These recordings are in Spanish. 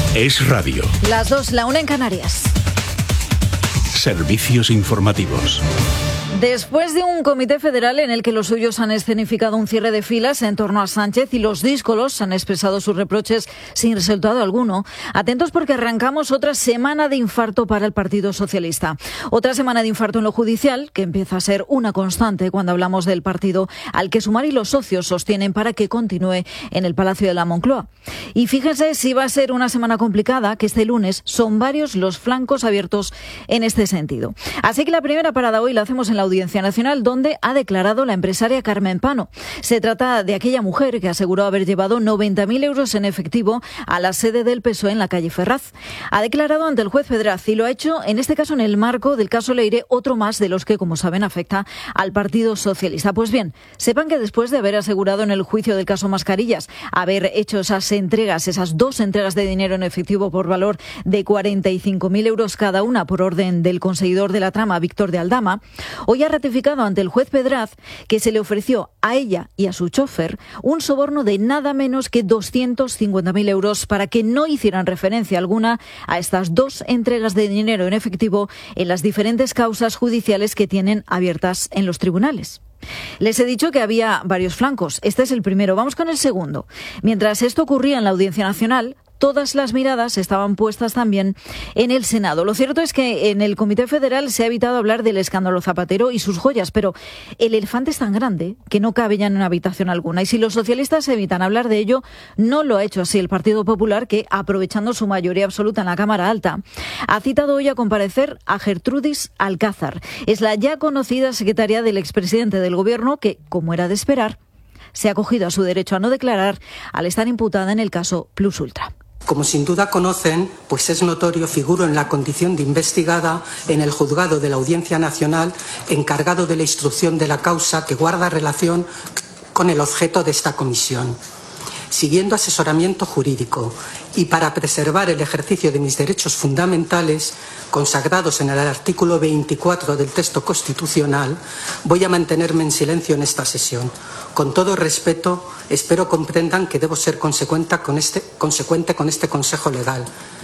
Es radio. Las 2, la 1 en Canarias. Servicios informativos. Después de un comité federal en el que los suyos han escenificado un cierre de filas en torno a Sánchez y los díscolos han expresado sus reproches sin resultado alguno, atentos porque arrancamos otra semana de infarto para el Partido Socialista. Otra semana de infarto en lo judicial, que empieza a ser una constante cuando hablamos del partido al que Sumar y los socios sostienen para que continúe en el Palacio de la Moncloa. Y fíjense si va a ser una semana complicada, que este lunes son varios los flancos abiertos en este sentido. Así que la primera parada hoy la hacemos en la Audiencia Nacional, donde ha declarado la empresaria Carmen Pano. Se trata de aquella mujer que aseguró haber llevado 90.000 euros en efectivo a la sede del PSOE en la calle Ferraz. Ha declarado ante el juez Fedraz y lo ha hecho, en este caso, en el marco del caso Leire, otro más de los que, como saben, afecta al Partido Socialista. Pues bien, sepan que después de haber asegurado en el juicio del caso Mascarillas haber hecho esas dos entregas de dinero en efectivo por valor de 45.000 euros cada una por orden del conseguidor de la trama, Víctor de Aldama, hoy ha ratificado ante el juez Pedraz que se le ofreció a ella y a su chofer un soborno de nada menos que 250.000 euros para que no hicieran referencia alguna a estas dos entregas de dinero en efectivo en las diferentes causas judiciales que tienen abiertas en los tribunales. Les he dicho que había varios flancos. Este es el primero. Vamos con el segundo. Mientras esto ocurría en la Audiencia Nacional, todas las miradas estaban puestas también en el Senado. Lo cierto es que en el Comité Federal se ha evitado hablar del escándalo Zapatero y sus joyas, pero el elefante es tan grande que no cabe ya en una habitación alguna. Y si los socialistas evitan hablar de ello, no lo ha hecho así el Partido Popular, que, aprovechando su mayoría absoluta en la Cámara Alta, ha citado hoy a comparecer a Gertrudis Alcázar. Es la ya conocida secretaria del expresidente del Gobierno que, como era de esperar, se ha acogido a su derecho a no declarar al estar imputada en el caso Plus Ultra. Como sin duda conocen, pues es notorio, figuro en la condición de investigada en el juzgado de la Audiencia Nacional encargado de la instrucción de la causa que guarda relación con el objeto de esta comisión. Siguiendo asesoramiento jurídico y para preservar el ejercicio de mis derechos fundamentales consagrados en el artículo 24 del texto constitucional, voy a mantenerme en silencio en esta sesión. Con todo respeto, espero comprendan que debo ser consecuente con este consejo legal.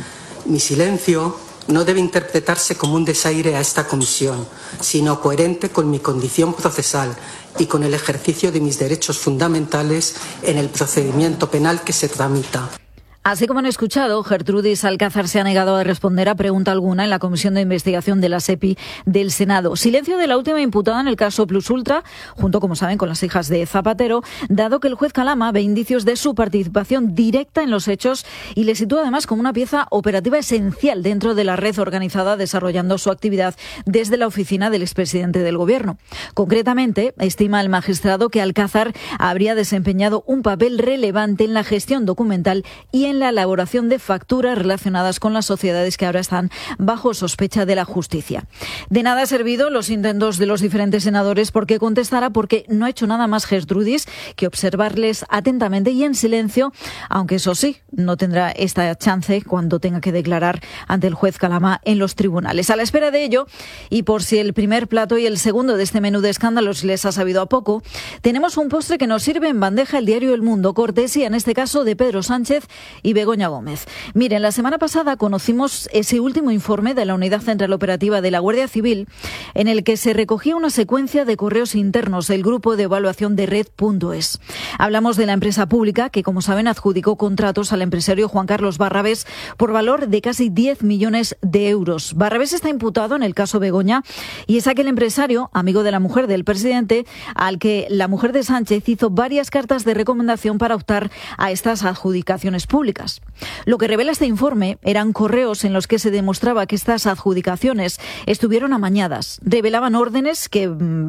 Mi silencio no debe interpretarse como un desaire a esta comisión, sino coherente con mi condición procesal y con el ejercicio de mis derechos fundamentales en el procedimiento penal que se tramita. Así como han escuchado, Gertrudis Alcázar se ha negado a responder a pregunta alguna en la Comisión de Investigación de la SEPI del Senado. Silencio de la última imputada en el caso Plus Ultra, junto, como saben, con las hijas de Zapatero, dado que el juez Calama ve indicios de su participación directa en los hechos y le sitúa además como una pieza operativa esencial dentro de la red organizada desarrollando su actividad desde la oficina del expresidente del Gobierno. Concretamente, estima el magistrado que Alcázar habría desempeñado un papel relevante en la gestión documental y en la elaboración de facturas relacionadas con las sociedades que ahora están bajo sospecha de la justicia. De nada ha servido los intentos de los diferentes senadores porque contestara, porque no ha hecho nada más Gertrudis que observarles atentamente y en silencio, aunque eso sí, no tendrá esta chance cuando tenga que declarar ante el juez Calama en los tribunales. A la espera de ello, y por si el primer plato y el segundo de este menú de escándalos les ha sabido a poco, tenemos un postre que nos sirve en bandeja el diario El Mundo, cortesía en este caso de Pedro Sánchez y Begoña Gómez. Miren, la semana pasada conocimos ese último informe de la Unidad Central Operativa de la Guardia Civil en el que se recogía una secuencia de correos internos del grupo de evaluación de Red.es. Hablamos de la empresa pública que, como saben, adjudicó contratos al empresario Juan Carlos Barrabés por valor de casi 10 millones de euros. Barrabés está imputado en el caso Begoña y es aquel empresario, amigo de la mujer del presidente, al que la mujer de Sánchez hizo varias cartas de recomendación para optar a estas adjudicaciones públicas. Lo que revela este informe eran correos en los que se demostraba que estas adjudicaciones estuvieron amañadas. Revelaban órdenes que,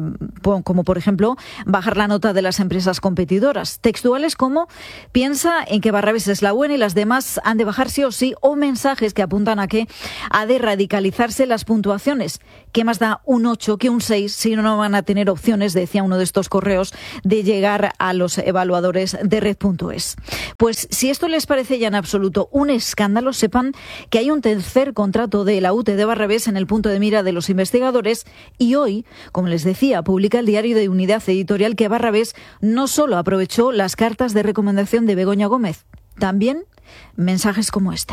como por ejemplo, bajar la nota de las empresas competidoras. Textuales como, piensa en que Barrabés es la buena y las demás han de bajar sí o sí, o mensajes que apuntan a que ha de radicalizarse las puntuaciones. ¿Qué más da un 8 que un 6 si no van a tener opciones, decía uno de estos correos, de llegar a los evaluadores de Red.es? Pues si esto les parece ya en absoluto un escándalo, sepan que hay un tercer contrato de la UTE de Barrabés en el punto de mira de los investigadores y hoy, como les decía, publica el diario de Unidad Editorial que Barrabés no solo aprovechó las cartas de recomendación de Begoña Gómez, también mensajes como este.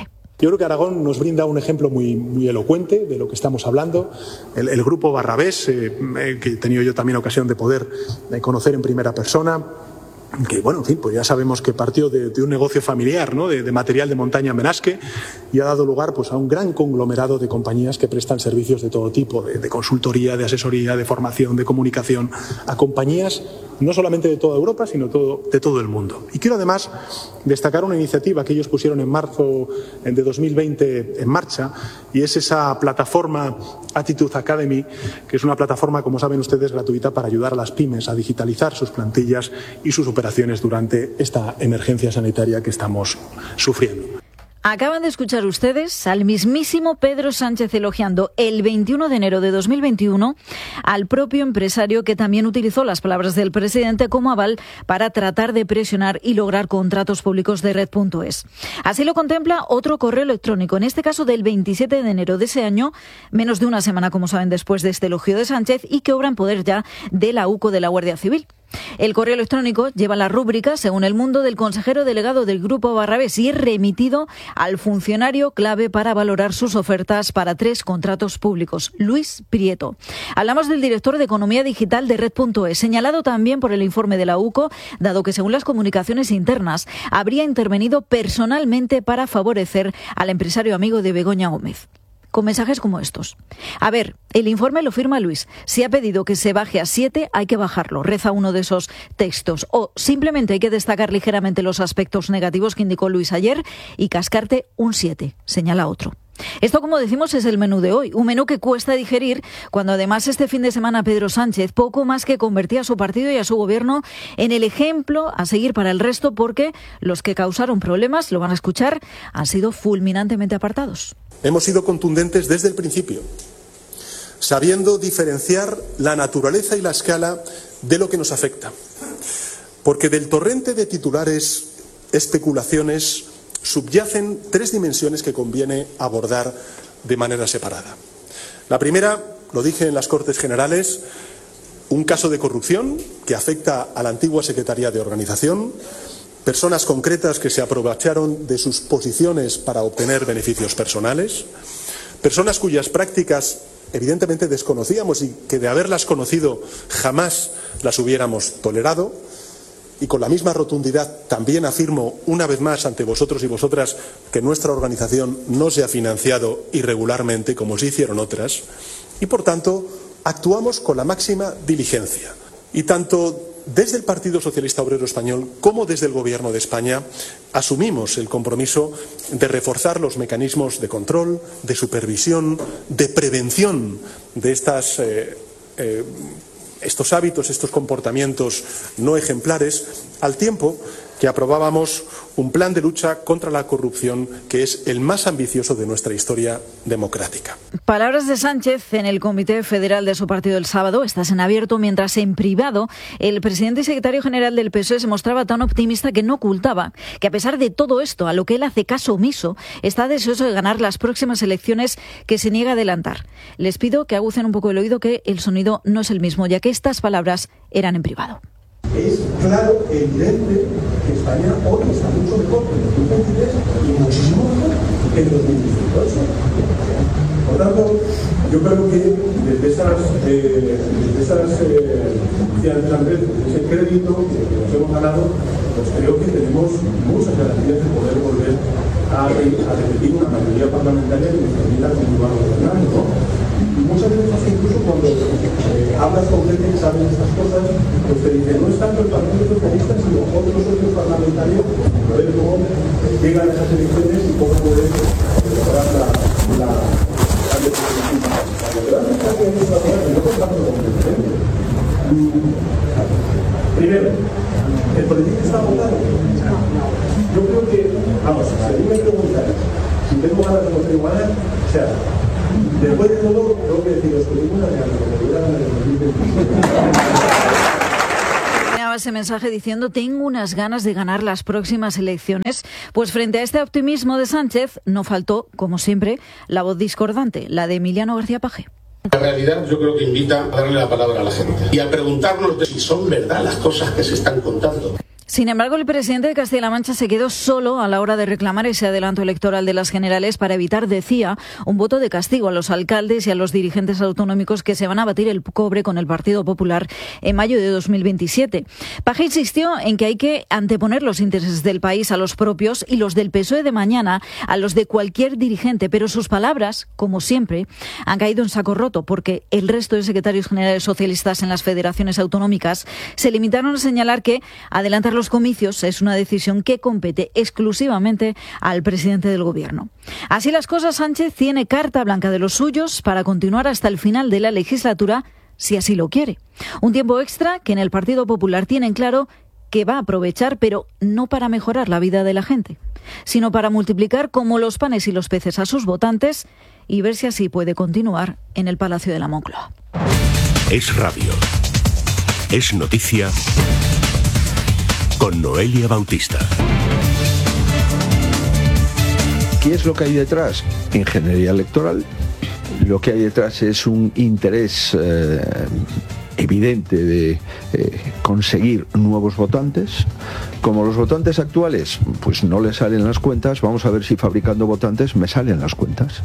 Yo creo que Aragón nos brinda un ejemplo muy elocuente de lo que estamos hablando. El grupo Barrabés, que he tenido yo también ocasión de poder conocer en primera persona, que bueno, en fin, pues ya sabemos que partió de un negocio familiar, ¿no? de material de montaña en Benasque, y ha dado lugar pues a un gran conglomerado de compañías que prestan servicios de todo tipo, de consultoría, de asesoría, de formación, de comunicación, a compañías no solamente de toda Europa, sino de todo el mundo. Y quiero además destacar una iniciativa que ellos pusieron en marzo de 2020 en marcha, y es esa plataforma Attitude Academy, que es una plataforma, como saben ustedes, gratuita para ayudar a las pymes a digitalizar sus plantillas y sus operaciones durante esta emergencia sanitaria que estamos sufriendo. Acaban de escuchar ustedes al mismísimo Pedro Sánchez elogiando el 21 de enero de 2021 al propio empresario que también utilizó las palabras del presidente como aval para tratar de presionar y lograr contratos públicos de Red.es. Así lo contempla otro correo electrónico, en este caso del 27 de enero de ese año, menos de una semana, como saben, después de este elogio de Sánchez, y que obra en poder ya de la UCO de la Guardia Civil. El correo electrónico lleva la rúbrica, según El Mundo, del consejero delegado del Grupo Barrabés y es remitido al funcionario clave para valorar sus ofertas para 3 contratos públicos, Luis Prieto. Hablamos del director de Economía Digital de Red.es, señalado también por el informe de la UCO, dado que según las comunicaciones internas habría intervenido personalmente para favorecer al empresario amigo de Begoña Gómez. Con mensajes como estos. A ver, el informe lo firma Luis. Si ha pedido que se baje a 7, hay que bajarlo. Reza uno de esos textos. O simplemente hay que destacar ligeramente los aspectos negativos que indicó Luis ayer y cascarte un 7, señala otro. Esto, como decimos, es el menú de hoy, un menú que cuesta digerir cuando además este fin de semana Pedro Sánchez poco más que convertía a su partido y a su gobierno en el ejemplo a seguir para el resto, porque los que causaron problemas, lo van a escuchar, han sido fulminantemente apartados. Hemos sido contundentes desde el principio, sabiendo diferenciar la naturaleza y la escala de lo que nos afecta, porque del torrente de titulares, especulaciones, subyacen 3 dimensiones que conviene abordar de manera separada. La primera, lo dije en las Cortes Generales, un caso de corrupción que afecta a la antigua Secretaría de Organización, personas concretas que se aprovecharon de sus posiciones para obtener beneficios personales, personas cuyas prácticas evidentemente desconocíamos y que de haberlas conocido jamás las hubiéramos tolerado. Y con la misma rotundidad también afirmo una vez más ante vosotros y vosotras que nuestra organización no se ha financiado irregularmente como se hicieron otras y por tanto actuamos con la máxima diligencia. Y tanto desde el Partido Socialista Obrero Español como desde el Gobierno de España asumimos el compromiso de reforzar los mecanismos de control, de supervisión, de prevención de estos hábitos, estos comportamientos no ejemplares, al tiempo que aprobábamos un plan de lucha contra la corrupción que es el más ambicioso de nuestra historia democrática. Palabras de Sánchez en el Comité Federal de su partido el sábado, estas en abierto, mientras en privado el presidente y secretario general del PSOE se mostraba tan optimista que no ocultaba que a pesar de todo esto, a lo que él hace caso omiso, está deseoso de ganar las próximas elecciones que se niega a adelantar. Les pido que agucen un poco el oído, que el sonido no es el mismo, ya que estas palabras eran en privado. Es claro, evidente, que España hoy está mucho mejor que en 2023 y muchísimo mejor que en 2018. Por tanto, yo creo que desde ese crédito que nos hemos ganado, pues creo que tenemos muchas garantías de poder volver a repetir una mayoría parlamentaria que nos permita continuar gobernando, ¿no? Y muchas veces incluso cuando hablas con gente que sabe estas cosas, pues te dicen, no es tanto el Partido Socialista, sino otros socios parlamentarios, a ver cómo llegan esas elecciones y cómo pueden mejorar la Primero, ¿el político está agotado? Yo creo que, vamos, si a mí me preguntan si tengo ganas de no tengo ganas, o sea, después de todo, tengo que deciros que ninguna de las que me ganas de 2020. Ese mensaje diciendo: tengo unas ganas de ganar las próximas elecciones. Pues frente a este optimismo de Sánchez no faltó, como siempre, la voz discordante, la de Emiliano García Paje. La realidad yo creo que invita a darle la palabra a la gente y a preguntarnos de si son verdad las cosas que se están contando. Sin embargo, el presidente de Castilla-La Mancha se quedó solo a la hora de reclamar ese adelanto electoral de las generales para evitar, decía, un voto de castigo a los alcaldes y a los dirigentes autonómicos que se van a batir el cobre con el Partido Popular en mayo de 2027. Paje insistió en que hay que anteponer los intereses del país a los propios y los del PSOE de mañana a los de cualquier dirigente, pero sus palabras, como siempre, han caído en saco roto porque el resto de secretarios generales socialistas en las federaciones autonómicas se limitaron a señalar que adelantar los comicios es una decisión que compete exclusivamente al presidente del Gobierno. Así las cosas, Sánchez tiene carta blanca de los suyos para continuar hasta el final de la legislatura, si así lo quiere. Un tiempo extra que en el Partido Popular tienen claro que va a aprovechar, pero no para mejorar la vida de la gente, sino para multiplicar como los panes y los peces a sus votantes y ver si así puede continuar en el Palacio de la Moncloa. Es radio. Es noticia. Con Noelia Bautista. ¿Qué es lo que hay detrás? Ingeniería electoral. Lo que hay detrás es un interés evidente de conseguir nuevos votantes. Como los votantes actuales pues no les salen las cuentas, vamos a ver si fabricando votantes me salen las cuentas.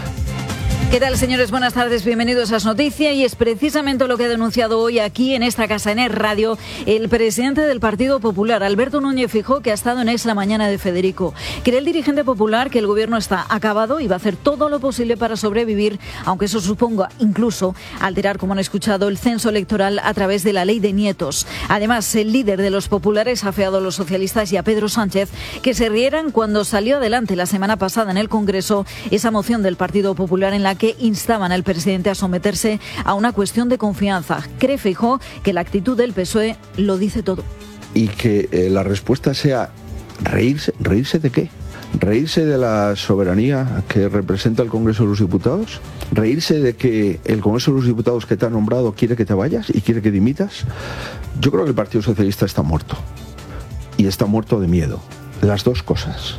¿Qué tal, señores? Buenas tardes, bienvenidos a Es Noticia, y es precisamente lo que ha denunciado hoy aquí en esta casa, en Es Radio, el presidente del Partido Popular, Alberto Núñez Feijóo, que ha estado en Es la Mañana de Federico. Cree el dirigente popular que el gobierno está acabado y va a hacer todo lo posible para sobrevivir, aunque eso suponga incluso alterar, como han escuchado, el censo electoral a través de la ley de nietos. Además, el líder de los populares ha afeado a los socialistas y a Pedro Sánchez que se rieran cuando salió adelante la semana pasada en el Congreso esa moción del Partido Popular en la que instaban al presidente a someterse a una cuestión de confianza. Cree Feijóo que la actitud del PSOE lo dice todo. Y que la respuesta sea reírse. ¿Reírse de qué? ¿Reírse de la soberanía que representa el Congreso de los Diputados? ¿Reírse de que el Congreso de los Diputados que te ha nombrado quiere que te vayas y quiere que dimitas? Yo creo que el Partido Socialista está muerto. Y está muerto de miedo. Las dos cosas.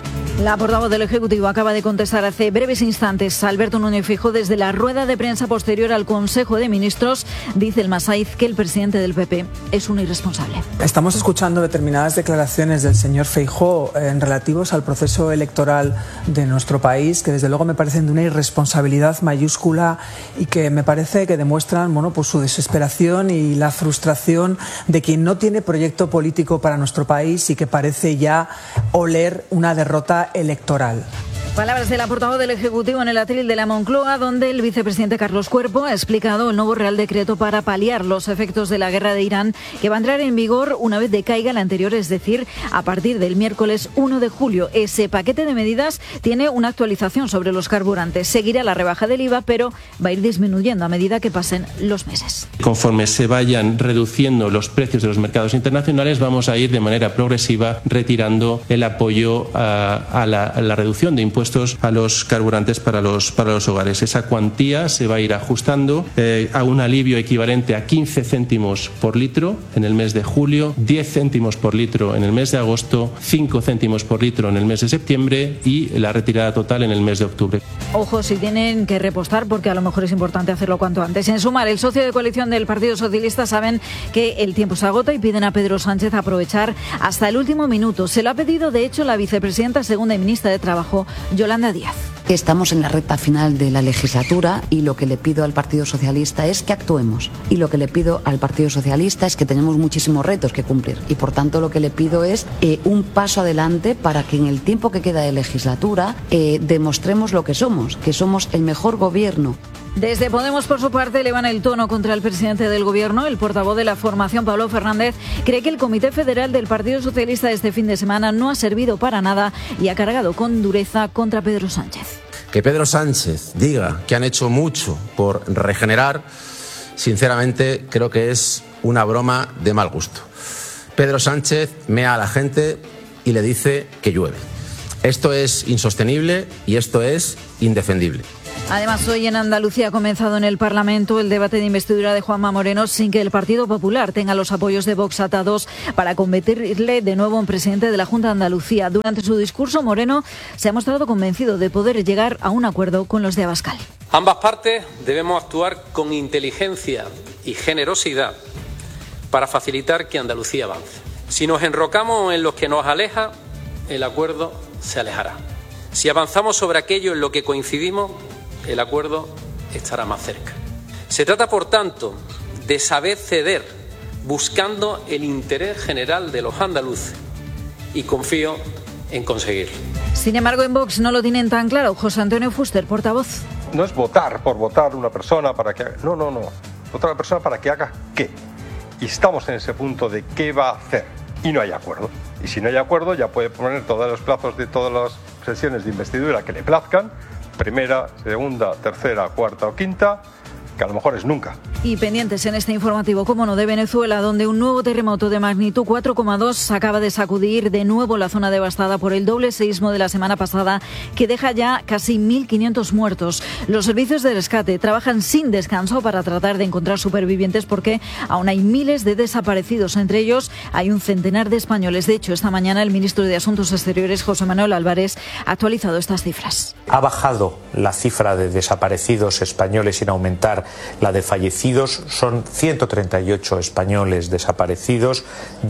La portavoz del Ejecutivo acaba de contestar hace breves instantes a Alberto Núñez Feijóo desde la rueda de prensa posterior al Consejo de Ministros. Dice el Masaiz que el presidente del PP es un irresponsable. Estamos escuchando determinadas declaraciones del señor Feijóo relativos al proceso electoral de nuestro país, que desde luego me parecen de una irresponsabilidad mayúscula y que me parece que demuestran pues su desesperación y la frustración de quien no tiene proyecto político para nuestro país y que parece ya oler una derrota electoral. Palabras de la portavoz del Ejecutivo en el atril de la Moncloa, donde el vicepresidente Carlos Cuerpo ha explicado el nuevo Real Decreto para paliar los efectos de la guerra de Irán, que va a entrar en vigor una vez decaiga la anterior, es decir, a partir del miércoles 1 de julio. Ese paquete de medidas tiene una actualización sobre los carburantes. Seguirá la rebaja del IVA, pero va a ir disminuyendo a medida que pasen los meses. Conforme se vayan reduciendo los precios de los mercados internacionales, vamos a ir de manera progresiva retirando el apoyo a la reducción de impuestos a los carburantes para los hogares. Esa cuantía se va a ir ajustando a un alivio equivalente a 15 céntimos por litro en el mes de julio, 10 céntimos por litro en el mes de agosto, 5 céntimos por litro en el mes de septiembre y la retirada total en el mes de octubre. Ojo si tienen que repostar, porque a lo mejor es importante hacerlo cuanto antes. En sumar, el socio de coalición del Partido Socialista saben que el tiempo se agota y piden a Pedro Sánchez aprovechar hasta el último minuto. Se lo ha pedido, de hecho, la vicepresidenta segunda y ministra de Trabajo, Yolanda Díaz. Estamos en la recta final de la legislatura y lo que le pido al Partido Socialista es que actuemos. Y lo que le pido al Partido Socialista es que tenemos muchísimos retos que cumplir. Y por tanto lo que le pido es un paso adelante para que en el tiempo que queda de legislatura demostremos lo que somos el mejor gobierno. Desde Podemos, por su parte, elevan el tono contra el presidente del Gobierno. El portavoz de la formación, Pablo Fernández, cree que el Comité Federal del Partido Socialista de este fin de semana no ha servido para nada y ha cargado con dureza contra Pedro Sánchez. Que Pedro Sánchez diga que han hecho mucho por regenerar, sinceramente creo que es una broma de mal gusto. Pedro Sánchez mea a la gente y le dice que llueve. Esto es insostenible y esto es indefendible. Además, hoy en Andalucía ha comenzado en el Parlamento el debate de investidura de Juanma Moreno sin que el Partido Popular tenga los apoyos de Vox atados para convertirle de nuevo en presidente de la Junta de Andalucía. Durante su discurso, Moreno se ha mostrado convencido de poder llegar a un acuerdo con los de Abascal. Ambas partes debemos actuar con inteligencia y generosidad para facilitar que Andalucía avance. Si nos enrocamos en lo que nos aleja, el acuerdo se alejará. Si avanzamos sobre aquello en lo que coincidimos, el acuerdo estará más cerca. Se trata, por tanto, de saber ceder, buscando el interés general de los andaluces, y confío en conseguirlo. Sin embargo, en Vox no lo tienen tan claro. José Antonio Fuster, portavoz. No es votar por votar una persona para que haga... No. Votar a una persona para que haga qué. Y estamos en ese punto de qué va a hacer. Y no hay acuerdo. Y si no hay acuerdo, ya puede poner todos los plazos de todas las sesiones de investidura que le plazcan. Primera, segunda, tercera, cuarta o quinta, que a lo mejor es nunca. Y pendientes en este informativo, como no, de Venezuela, donde un nuevo terremoto de magnitud 4,2 acaba de sacudir de nuevo la zona devastada por el doble seísmo de la semana pasada, que deja ya casi 1.500 muertos. Los servicios de rescate trabajan sin descanso para tratar de encontrar supervivientes, porque aún hay miles de desaparecidos. Entre ellos hay un centenar de españoles. De hecho, esta mañana el ministro de Asuntos Exteriores, José Manuel Álvarez, ha actualizado estas cifras. Ha bajado la cifra de desaparecidos españoles sin aumentar la de fallecidos. Son 138 españoles desaparecidos,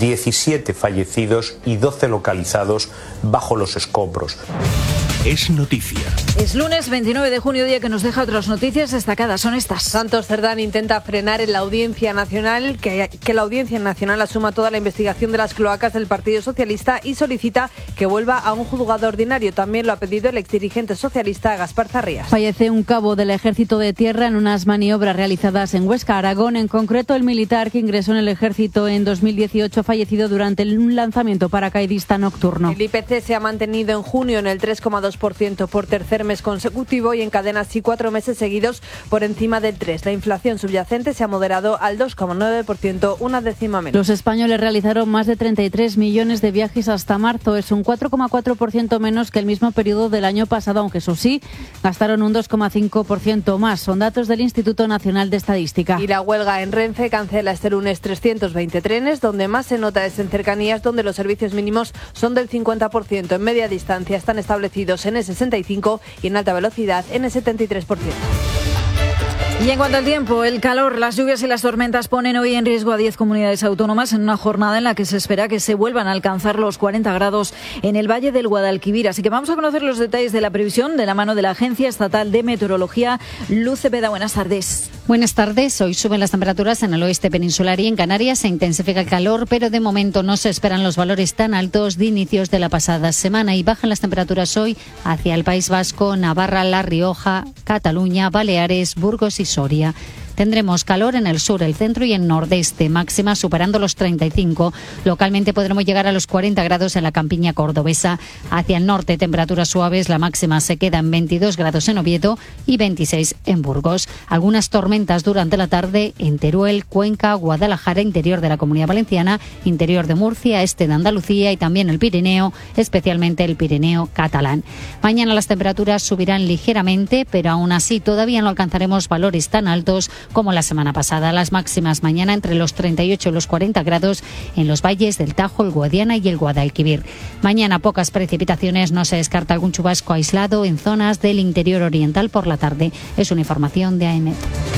17 fallecidos y 12 localizados bajo los escombros. Es noticia. Es lunes 29 de junio, día que nos deja otras noticias destacadas. Son estas. Santos Cerdán intenta frenar en la Audiencia Nacional que la Audiencia Nacional asuma toda la investigación de las cloacas del Partido Socialista y solicita que vuelva a un juzgado ordinario. También lo ha pedido el exdirigente socialista Gaspar Zarrías. Fallece un cabo del Ejército de Tierra en unas maniobras realizadas en Huesca, Aragón. En concreto, el militar que ingresó en el Ejército en 2018 ha fallecido durante un lanzamiento paracaidista nocturno. El IPC se ha mantenido en junio en el 3,2% por tercer mes consecutivo y encadena así 4 meses seguidos por encima del 3%. La inflación subyacente se ha moderado al 2,9%, una décima menos. Los españoles realizaron más de 33 millones de viajes hasta marzo. Es un 4,4% menos que el mismo periodo del año pasado, aunque eso sí, gastaron un 2,5% más. Son datos del Instituto Nacional de Estadística. Y la huelga en Renfe cancela este lunes 320 trenes. Donde más se nota es en cercanías, donde los servicios mínimos son del 50%. En media distancia están establecidos en el 65% y en alta velocidad en el 73%. Y en cuanto al tiempo, el calor, las lluvias y las tormentas ponen hoy en riesgo a 10 comunidades autónomas en una jornada en la que se espera que se vuelvan a alcanzar los 40 grados en el Valle del Guadalquivir. Así que vamos a conocer los detalles de la previsión de la mano de la Agencia Estatal de Meteorología. Luz Cepeda, buenas tardes. Buenas tardes. Hoy suben las temperaturas en el oeste peninsular y en Canarias. Se intensifica el calor, pero de momento no se esperan los valores tan altos de inicios de la pasada semana y bajan las temperaturas hoy hacia el País Vasco, Navarra, La Rioja, Cataluña, Baleares, Burgos y Soria. Tendremos calor en el sur, el centro y el nordeste, máxima superando los 35. Localmente podremos llegar a los 40 grados en la campiña cordobesa. Hacia el norte, temperaturas suaves, la máxima se queda en 22 grados en Oviedo y 26 en Burgos. Algunas tormentas durante la tarde en Teruel, Cuenca, Guadalajara, interior de la Comunidad Valenciana, interior de Murcia, este de Andalucía y también el Pirineo, especialmente el Pirineo catalán. Mañana las temperaturas subirán ligeramente, pero aún así todavía no alcanzaremos valores tan altos como la semana pasada. Las máximas mañana entre los 38 y los 40 grados en los valles del Tajo, el Guadiana y el Guadalquivir. Mañana pocas precipitaciones, no se descarta algún chubasco aislado en zonas del interior oriental por la tarde. Es una información de AEMET.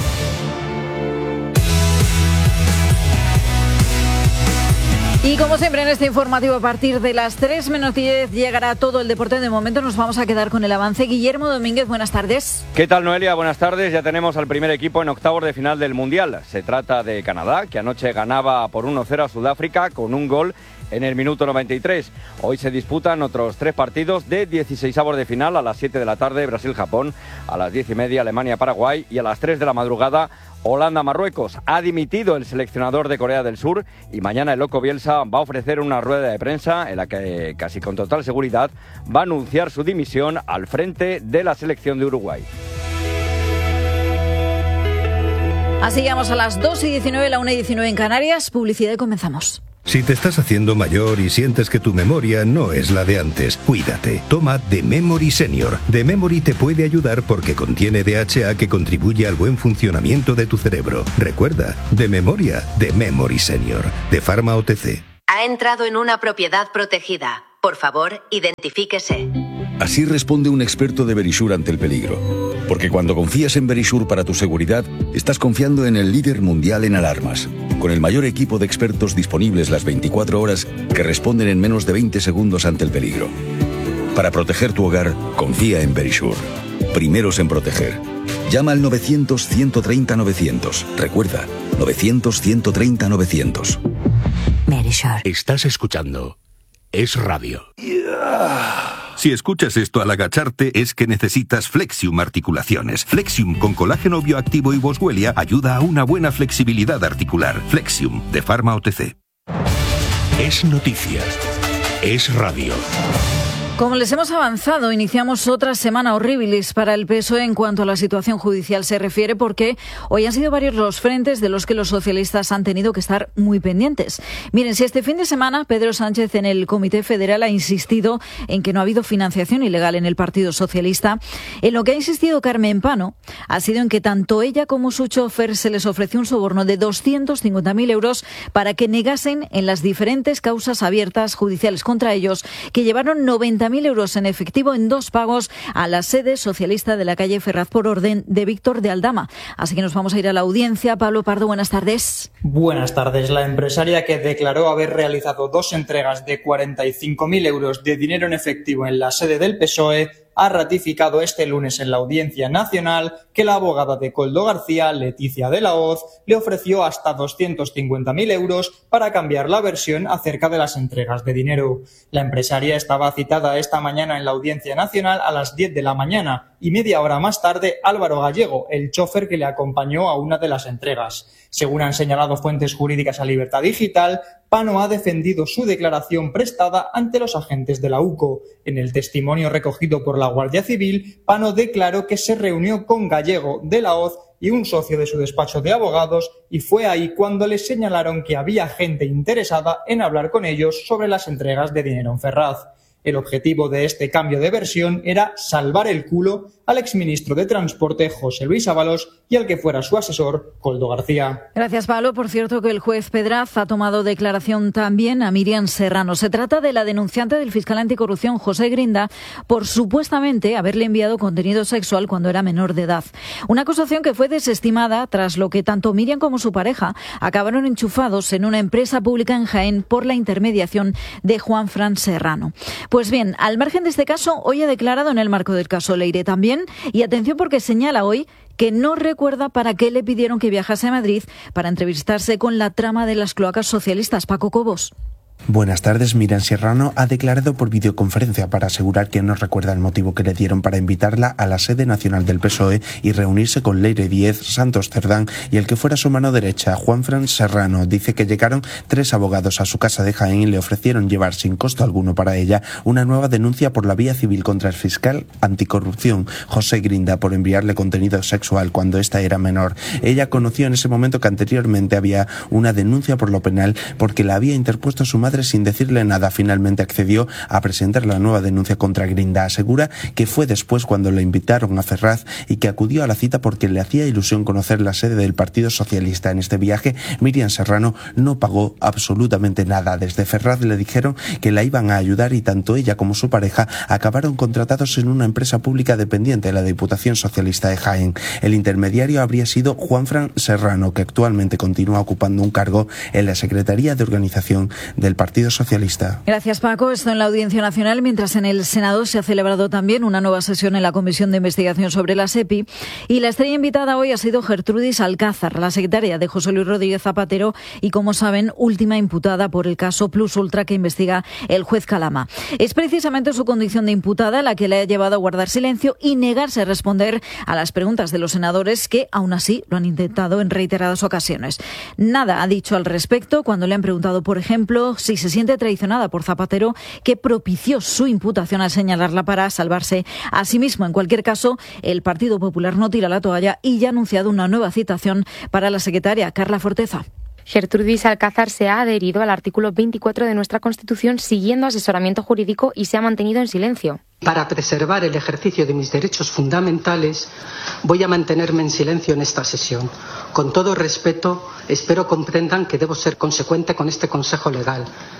Y como siempre en este informativo, a partir de las 3 menos 10 llegará todo el deporte. De momento nos vamos a quedar con el avance. Guillermo Domínguez, buenas tardes. ¿Qué tal, Noelia? Buenas tardes. Ya tenemos al primer equipo en octavos de final del Mundial. Se trata de Canadá, que anoche ganaba por 1-0 a Sudáfrica con un gol en el minuto 93. Hoy se disputan otros 3 partidos de 16avos de final. A las 7 de la tarde Brasil-Japón, a las 10:30 Alemania-Paraguay y a las 3 de la madrugada Holanda-Marruecos. Ha dimitido el seleccionador de Corea del Sur y mañana el loco Bielsa va a ofrecer una rueda de prensa en la que casi con total seguridad va a anunciar su dimisión al frente de la selección de Uruguay. Así llegamos a las 2:19, la 1:19 en Canarias. Publicidad y comenzamos. Si te estás haciendo mayor y sientes que tu memoria no es la de antes, cuídate. Toma The Memory Senior. The Memory te puede ayudar porque contiene DHA que contribuye al buen funcionamiento de tu cerebro. Recuerda, de memoria, The Memory Senior, de Pharma OTC. Ha entrado en una propiedad protegida. Por favor, identifíquese. Así responde un experto de Verisur ante el peligro. Porque cuando confías en Verisure para tu seguridad, estás confiando en el líder mundial en alarmas, con el mayor equipo de expertos disponibles las 24 horas que responden en menos de 20 segundos ante el peligro. Para proteger tu hogar, confía en Verisure. Primeros en proteger. Llama al 900-130-900. Recuerda, 900-130-900. Verisure. Estás escuchando Es Radio. Si escuchas esto al agacharte es que necesitas Flexium Articulaciones. Flexium con colágeno bioactivo y boswellia ayuda a una buena flexibilidad articular. Flexium de Pharma OTC. Es noticia. Es radio. Como les hemos avanzado, iniciamos otra semana horribilis para el PSOE en cuanto a la situación judicial se refiere, porque hoy han sido varios los frentes de los que los socialistas han tenido que estar muy pendientes. Miren, si este fin de semana Pedro Sánchez en el Comité Federal ha insistido en que no ha habido financiación ilegal en el Partido Socialista, en lo que ha insistido Carmen Pano ha sido en que tanto ella como su chofer se les ofreció un soborno de 250.000 euros para que negasen en las diferentes causas abiertas judiciales contra ellos, que llevaron 90.000 euros en efectivo en 2 pagos a la sede socialista de la calle Ferraz por orden de Víctor de Aldama. Así que nos vamos a ir a la audiencia. Pablo Pardo, buenas tardes. Buenas tardes. La empresaria que declaró haber realizado 2 entregas de 45.000 euros de dinero en efectivo en la sede del PSOE ha ratificado este lunes en la Audiencia Nacional que la abogada de Koldo García, Leticia de la Hoz, le ofreció hasta 250.000 euros para cambiar la versión acerca de las entregas de dinero. La empresaria estaba citada esta mañana en la Audiencia Nacional a las 10 de la mañana y media hora más tarde Álvaro Gallego, el chofer que le acompañó a una de las entregas. Según han señalado fuentes jurídicas a Libertad Digital, Pano ha defendido su declaración prestada ante los agentes de la UCO. En el testimonio recogido por la Guardia Civil, Pano declaró que se reunió con Gallego, de la Hoz y un socio de su despacho de abogados, y fue ahí cuando les señalaron que había gente interesada en hablar con ellos sobre las entregas de dinero en Ferraz. El objetivo de este cambio de versión era salvar el culo al exministro de Transporte José Luis Ábalos y al que fuera su asesor Koldo García. Gracias, Pablo. Por cierto, que el juez Pedraz ha tomado declaración también a Miriam Serrano. Se trata de la denunciante del fiscal anticorrupción José Grinda por supuestamente haberle enviado contenido sexual cuando era menor de edad. Una acusación que fue desestimada tras lo que tanto Miriam como su pareja acabaron enchufados en una empresa pública en Jaén por la intermediación de Juanfran Serrano. Pues bien, al margen de este caso, hoy ha declarado en el marco del caso Leire también, y atención porque señala hoy que no recuerda para qué le pidieron que viajase a Madrid para entrevistarse con la trama de las cloacas socialistas. Paco Cobos. Buenas tardes. Miriam Serrano ha declarado por videoconferencia para asegurar que no recuerda el motivo que le dieron para invitarla a la sede nacional del PSOE y reunirse con Leire Díez, Santos Cerdán y el que fuera su mano derecha, Juanfran Serrano. Dice que llegaron 3 abogados a su casa de Jaén y le ofrecieron llevar sin costo alguno para ella una nueva denuncia por la vía civil contra el fiscal anticorrupción José Grinda por enviarle contenido sexual cuando ésta era menor. Ella conoció en ese momento que anteriormente había una denuncia por lo penal porque la había interpuesto su madre sin decirle nada. Finalmente accedió a presentar la nueva denuncia contra Grinda. Asegura que fue después cuando le invitaron a Ferraz y que acudió a la cita porque le hacía ilusión conocer la sede del Partido Socialista. En este viaje, Miriam Serrano no pagó absolutamente nada. Desde Ferraz le dijeron que la iban a ayudar y tanto ella como su pareja acabaron contratados en una empresa pública dependiente de la Diputación Socialista de Jaén. El intermediario habría sido Juanfran Serrano, que actualmente continúa ocupando un cargo en la Secretaría de Organización del Partido Socialista. Gracias, Paco. Esto en la Audiencia Nacional, mientras en el Senado se ha celebrado también una nueva sesión en la Comisión de Investigación sobre la SEPI, y la estrella invitada hoy ha sido Gertrudis Alcázar, la secretaria de José Luis Rodríguez Zapatero y, como saben, última imputada por el caso Plus Ultra que investiga el juez Calama. Es precisamente su condición de imputada la que le ha llevado a guardar silencio y negarse a responder a las preguntas de los senadores que, aún así, lo han intentado en reiteradas ocasiones. Nada ha dicho al respecto cuando le han preguntado, por ejemplo, si se siente traicionada por Zapatero, que propició su imputación al señalarla para salvarse a sí mismo. En cualquier caso, el Partido Popular no tira la toalla y ya ha anunciado una nueva citación para la secretaria Carla Forteza. Gertrudis Alcázar se ha adherido al artículo 24 de nuestra Constitución siguiendo asesoramiento jurídico y se ha mantenido en silencio. Para preservar el ejercicio de mis derechos fundamentales, voy a mantenerme en silencio en esta sesión. Con todo respeto, espero comprendan que debo ser consecuente con este consejo legal.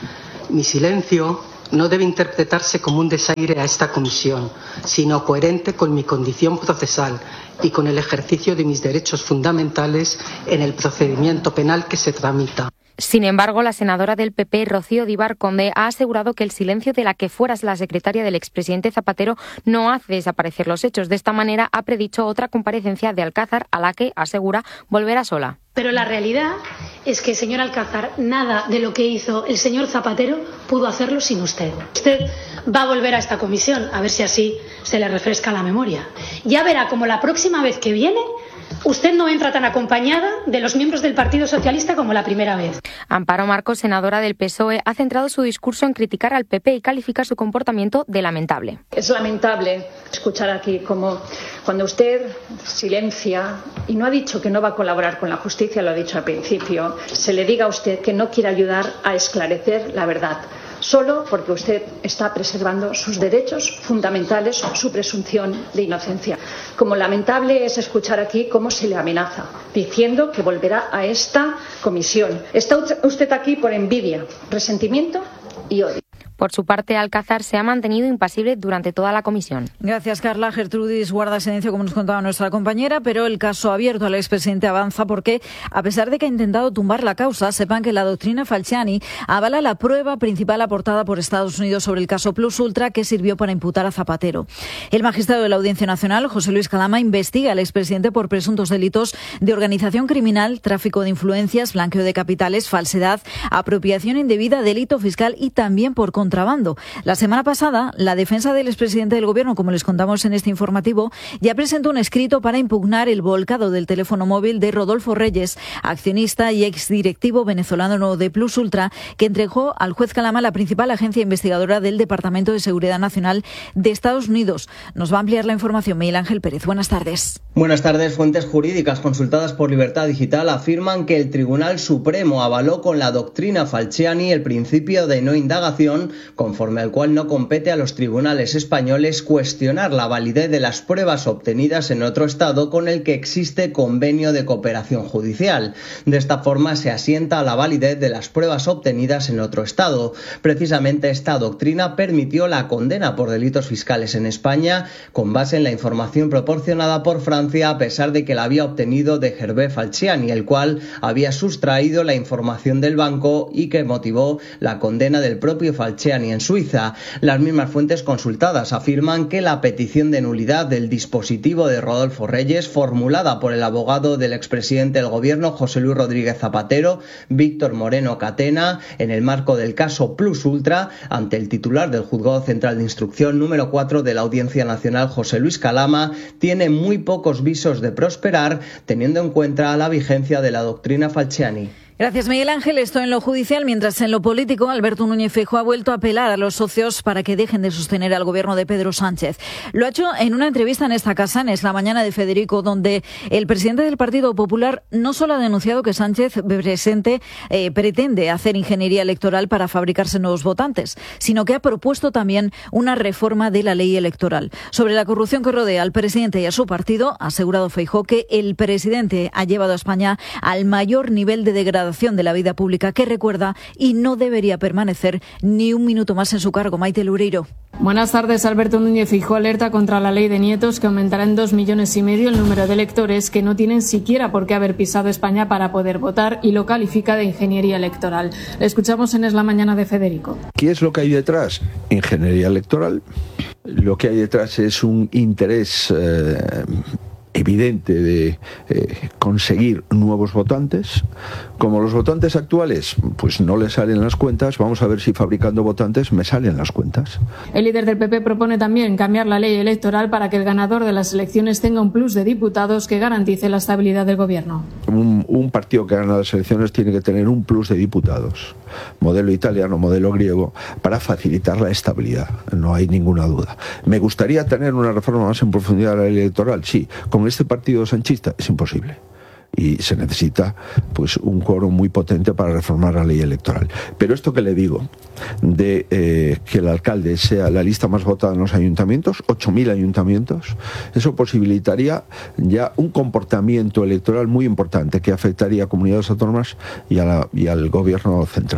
Mi silencio no debe interpretarse como un desaire a esta comisión, sino coherente con mi condición procesal y con el ejercicio de mis derechos fundamentales en el procedimiento penal que se tramita. Sin embargo, la senadora del PP, Rocío Díbar Conde, ha asegurado que el silencio de la que fuera la secretaria del expresidente Zapatero no hace desaparecer los hechos. De esta manera, ha predicho otra comparecencia de Alcázar, a la que, asegura, volverá sola. Pero la realidad es que, señor Alcázar, nada de lo que hizo el señor Zapatero pudo hacerlo sin usted. Usted va a volver a esta comisión, a ver si así se le refresca la memoria. Ya verá como la próxima vez que viene, usted no entra tan acompañada de los miembros del Partido Socialista como la primera vez. Amparo Marcos, senadora del PSOE, ha centrado su discurso en criticar al PP y califica su comportamiento de lamentable. Es lamentable escuchar aquí como cuando usted silencia y no ha dicho que no va a colaborar con la justicia, lo ha dicho al principio, se le diga a usted que no quiere ayudar a esclarecer la verdad, solo porque usted está preservando sus derechos fundamentales, su presunción de inocencia. Como lamentable es escuchar aquí cómo se le amenaza, diciendo que volverá a esta comisión. Está usted aquí por envidia, resentimiento y odio. Por su parte, Alcázar se ha mantenido impasible durante toda la comisión. Gracias, Carla. Gertrudis guarda silencio, como nos contaba nuestra compañera, pero el caso abierto al expresidente avanza porque, a pesar de que ha intentado tumbar la causa, sepan que la doctrina Falciani avala la prueba principal aportada por Estados Unidos sobre el caso Plus Ultra que sirvió para imputar a Zapatero. El magistrado de la Audiencia Nacional, José Luis Calama, investiga al expresidente por presuntos delitos de organización criminal, tráfico de influencias, blanqueo de capitales, falsedad, apropiación indebida, delito fiscal y también por contrabando. La semana pasada, la defensa del expresidente del Gobierno, como les contamos en este informativo, ya presentó un escrito para impugnar el volcado del teléfono móvil de Rodolfo Reyes, accionista y exdirectivo venezolano de Plus Ultra, que entregó al juez Calama la principal agencia investigadora del Departamento de Seguridad Nacional de Estados Unidos. Nos va a ampliar la información Miguel Ángel Pérez. Buenas tardes. Buenas tardes. Fuentes jurídicas consultadas por Libertad Digital afirman que el Tribunal Supremo avaló con la doctrina Falciani el principio de no indagación, conforme al cual no compete a los tribunales españoles cuestionar la validez de las pruebas obtenidas en otro estado con el que existe convenio de cooperación judicial. De esta forma se asienta a la validez de las pruebas obtenidas en otro estado. Precisamente esta doctrina permitió la condena por delitos fiscales en España con base en la información proporcionada por Francia, a pesar de que la había obtenido de Hervé Falciani, el cual había sustraído la información del banco y que motivó la condena del propio Falciani en Suiza. Las mismas fuentes consultadas afirman que la petición de nulidad del dispositivo de Rodolfo Reyes, formulada por el abogado del expresidente del Gobierno, José Luis Rodríguez Zapatero, Víctor Moreno Catena, en el marco del caso Plus Ultra, ante el titular del Juzgado Central de Instrucción número 4 de la Audiencia Nacional, José Luis Calama, tiene muy pocos visos de prosperar, teniendo en cuenta la vigencia de la doctrina Falciani. Gracias, Miguel Ángel. Esto en lo judicial. Mientras en lo político, Alberto Núñez Feijóo ha vuelto a apelar a los socios para que dejen de sostener al gobierno de Pedro Sánchez. Lo ha hecho en una entrevista en esta casa, en Es la Mañana de Federico, donde el presidente del Partido Popular no solo ha denunciado que Sánchez pretende hacer ingeniería electoral para fabricarse nuevos votantes, sino que ha propuesto también una reforma de la ley electoral. Sobre la corrupción que rodea al presidente y a su partido, ha asegurado Feijóo que el presidente ha llevado a España al mayor nivel de degradación de la vida pública que recuerda y no debería permanecer ni un minuto más en su cargo. Maite Loureiro. Buenas tardes. Alberto Núñez Feijóo alerta contra la ley de nietos que aumentará en 2,5 millones el número de electores que no tienen siquiera por qué haber pisado España para poder votar y lo califica de ingeniería electoral. Le escuchamos en Es la Mañana de Federico. ¿Qué es lo que hay detrás? Ingeniería electoral. Lo que hay detrás es un interés evidente de conseguir nuevos votantes. Como los votantes actuales pues no les salen las cuentas, vamos a ver si fabricando votantes me salen las cuentas. El líder del PP propone también cambiar la ley electoral para que el ganador de las elecciones tenga un plus de diputados que garantice la estabilidad del gobierno. Un partido que gana las elecciones tiene que tener un plus de diputados, modelo italiano, modelo griego, para facilitar la estabilidad, no hay ninguna duda. ¿Me gustaría tener una reforma más en profundidad de la ley electoral? Sí. Con este partido sanchista es imposible. Y se necesita pues un quórum muy potente para reformar la ley electoral. Pero esto que le digo, de que el alcalde sea la lista más votada en los ayuntamientos, 8.000 ayuntamientos, eso posibilitaría ya un comportamiento electoral muy importante que afectaría a comunidades autónomas y al gobierno central.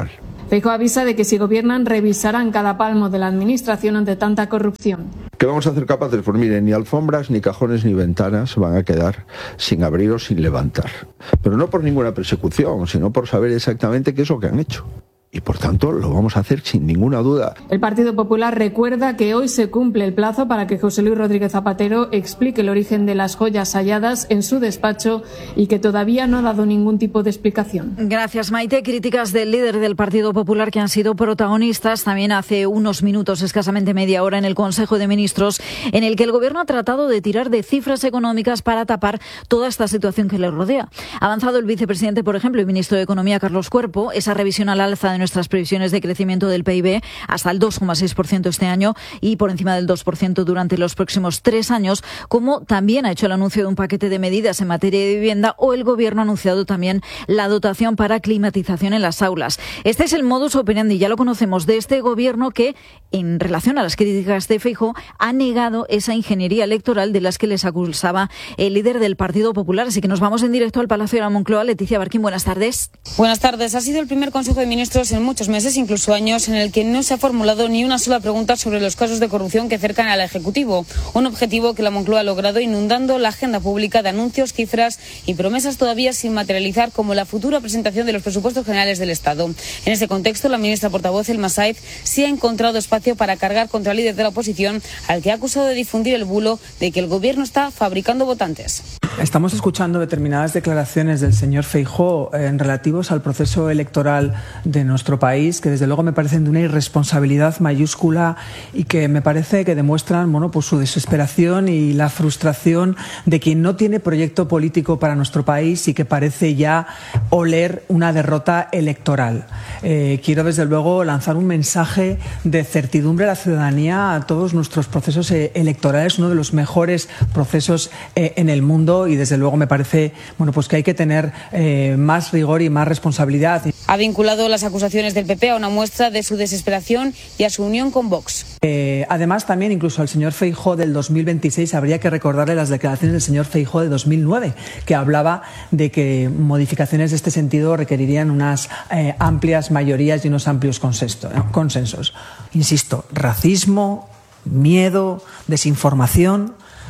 Feijóo avisa de que si gobiernan revisarán cada palmo de la administración ante tanta corrupción. ¿Qué vamos a hacer capaces? Pues miren, ni alfombras, ni cajones, ni ventanas van a quedar sin abrir o sin levantar. Pero no por ninguna persecución, sino por saber exactamente qué es lo que han hecho. Y por tanto lo vamos a hacer sin ninguna duda. El Partido Popular recuerda que hoy se cumple el plazo para que José Luis Rodríguez Zapatero explique el origen de las joyas halladas en su despacho y que todavía no ha dado ningún tipo de explicación. Gracias, Maite. Críticas del líder del Partido Popular que han sido protagonistas también hace unos minutos, escasamente media hora, en el Consejo de Ministros, en el que el Gobierno ha tratado de tirar de cifras económicas para tapar toda esta situación que le rodea. Ha avanzado el vicepresidente, por ejemplo, y ministro de Economía, Carlos Cuerpo, esa revisión al alza de nuestras previsiones de crecimiento del PIB hasta el 2,6% este año y por encima del 2% durante los próximos 3 años, como también ha hecho el anuncio de un paquete de medidas en materia de vivienda, o el Gobierno ha anunciado también la dotación para climatización en las aulas. Este es el modus operandi, ya lo conocemos, de este Gobierno que, en relación a las críticas de Feijóo, ha negado esa ingeniería electoral de las que les acusaba el líder del Partido Popular. Así que nos vamos en directo al Palacio de la Moncloa. Leticia Barquín, buenas tardes. Buenas tardes. Ha sido el primer Consejo de Ministros en muchos meses, incluso años, en el que no se ha formulado ni una sola pregunta sobre los casos de corrupción que cercan al Ejecutivo. Un objetivo que la Moncloa ha logrado inundando la agenda pública de anuncios, cifras y promesas todavía sin materializar, como la futura presentación de los presupuestos generales del Estado. En ese contexto, la ministra portavoz, Elma Saez, sí ha encontrado espacio para cargar contra el líder de la oposición, al que ha acusado de difundir el bulo de que el Gobierno está fabricando votantes. Estamos escuchando determinadas declaraciones del señor Feijóo relativos al proceso electoral de nuestro país, que desde luego me parecen de una irresponsabilidad mayúscula y que me parece que demuestran pues su desesperación y la frustración de quien no tiene proyecto político para nuestro país y que parece ya oler una derrota electoral. Quiero desde luego lanzar un mensaje de certidumbre a la ciudadanía a todos nuestros procesos electorales, uno de los mejores procesos en el mundo, y desde luego me parece pues que hay que tener más rigor y más responsabilidad. Ha vinculado las acusaciones del PP a una muestra de su desesperación y a su unión con Vox. Además, también incluso al señor Feijóo del 2026 habría que recordarle las declaraciones del señor Feijóo de 2009, que hablaba de que modificaciones de este sentido requerirían unas amplias mayorías y unos amplios consensos. Insisto, racismo, miedo, desinformación,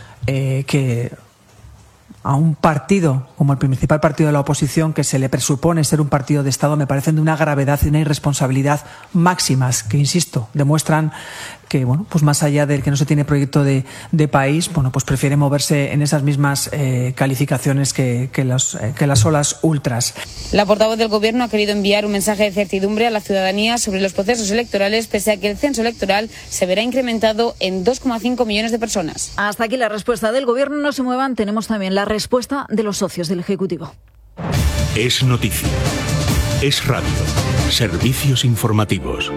que a un partido como el principal partido de la oposición, que se le presupone ser un partido de Estado, me parecen de una gravedad y una irresponsabilidad máximas que, insisto, demuestran que pues más allá del que no se tiene proyecto de país, pues prefiere moverse en esas mismas calificaciones que las olas ultras. La portavoz del Gobierno ha querido enviar un mensaje de certidumbre a la ciudadanía sobre los procesos electorales, pese a que el censo electoral se verá incrementado en 2,5 millones de personas. Hasta aquí la respuesta del Gobierno. No se muevan, tenemos también la respuesta de los socios del Ejecutivo. Es noticia. Es radio. Servicios informativos.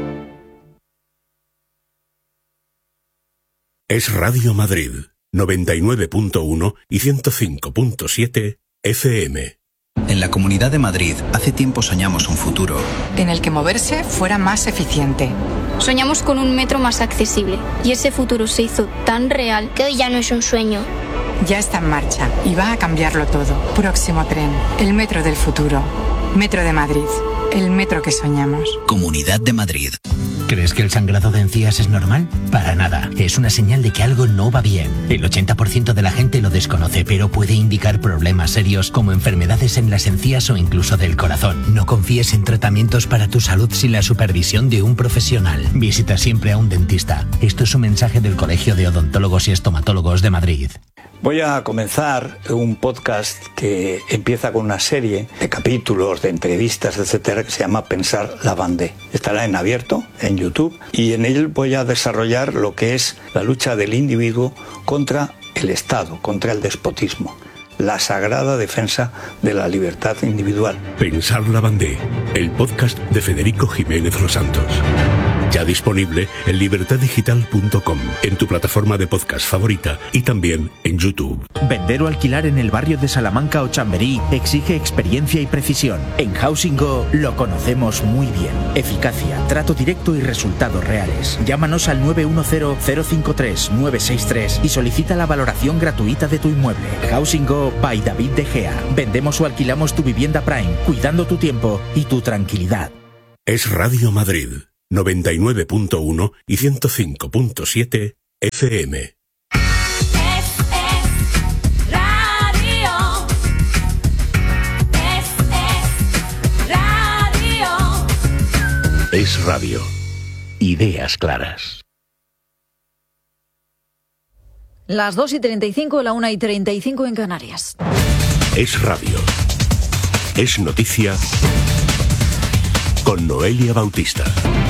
Es Radio Madrid, 99.1 y 105.7 FM. En la Comunidad de Madrid, hace tiempo soñamos un futuro en el que moverse fuera más eficiente. Soñamos con un metro más accesible y ese futuro se hizo tan real que hoy ya no es un sueño. Ya está en marcha y va a cambiarlo todo. Próximo tren, el metro del futuro. Metro de Madrid, el metro que soñamos. Comunidad de Madrid. ¿Crees que el sangrado de encías es normal? Para nada. Es una señal de que algo no va bien. El 80% de la gente lo desconoce, pero puede indicar problemas serios como enfermedades en las encías o incluso del corazón. No confíes en tratamientos para tu salud sin la supervisión de un profesional. Visita siempre a un dentista. Esto es un mensaje del Colegio de Odontólogos y Estomatólogos de Madrid. Voy a comenzar un podcast que empieza con una serie de capítulos, de entrevistas, etcétera, que se llama Pensar la Bandé. Estará en abierto, en YouTube, y en él voy a desarrollar lo que es la lucha del individuo contra el Estado, contra el despotismo. La sagrada defensa de la libertad individual. Pensar la Bandé, el podcast de Federico Jiménez Los Santos. Ya disponible en libertaddigital.com, en tu plataforma de podcast favorita y también en YouTube. Vender o alquilar en el barrio de Salamanca o Chamberí exige experiencia y precisión. En Housing Go lo conocemos muy bien. Eficacia, trato directo y resultados reales. Llámanos al 910-053-963 y solicita la valoración gratuita de tu inmueble. Housing Go by David De Gea. Vendemos o alquilamos tu vivienda Prime, cuidando tu tiempo y tu tranquilidad. Es Radio Madrid, 99.1 y 105.7 FM. Es radio. Ideas claras. Las 2:35, la 1:35 en Canarias. Es radio. Es noticia con Noelia Bautista.